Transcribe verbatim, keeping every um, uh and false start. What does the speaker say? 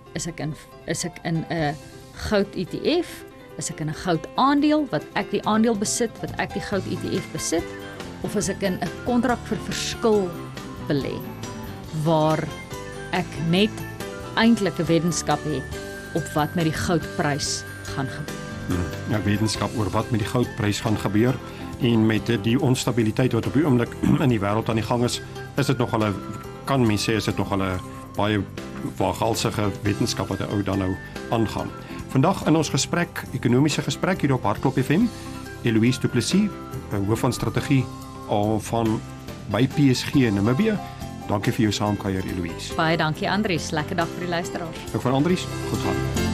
Is ek in is ek in 'n goud E T F? Is ek in 'n goud aandeel wat ek die aandeel besit, wat ek die goud E T F besit, of is ek in 'n kontrak vir verskil belê waar ek net eintlik 'n wetenskap het op wat met die goudprys gaan gebeur. Hmm, ja, wetenskap oor wat met die goudprys gaan gebeur en met die onstabiliteit wat op die oomblik in die wêreld aan die gang is, is dit nog 'n kan mens sê is dit nog 'n baie waaghalsige wetenskap wat ou dan nou aangaan. Vandag in ons gesprek, ekonomiese gesprek hier op Hartklop F M, Eloise Du Plessis, hoof van strategie van by P S G in Namibië. Dankie vir jou saamkuier, Eloise. Baie dankie Andries, lekker dag vir die luisteraars. Ook van Andries, goed gaan.